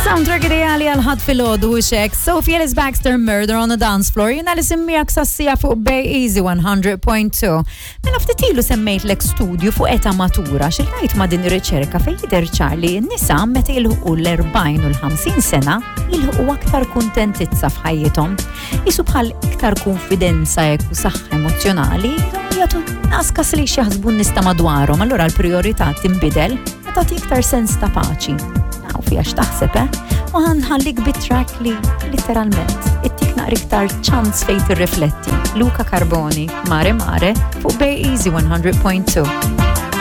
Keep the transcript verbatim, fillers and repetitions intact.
Soundtrack ideali għal-ħad fil-ħodu u xek, Sophie Ellis Baxter, Murder on the Dance Floor, jina li simmijak sassija fuq Bay Easy one hundred point two. Minna ftitilu semmejt l-ek studju fuq eta matura, xil-għajt ma din riċerka fej jider ċarli n-nisa meta jilħu l-erbajn u l-ħamsin sena, jilħu aktar kuntentizza f'ħajjitom. Jisu bħal iktar konfidenza jek u saħħa emozjonali, jgħatu naskas li xjaħsbu n-nista madwarom, allora l-priorità timbidel, meta ti iktar sens ta' paċi. U fija x'taħseb, eh? U ħanħallik bit-track li literalment ittik naqra iktar ċans fejn tirrifletti. Luca Carboni, Mare Mare, fuq Bay Easy one hundred point two.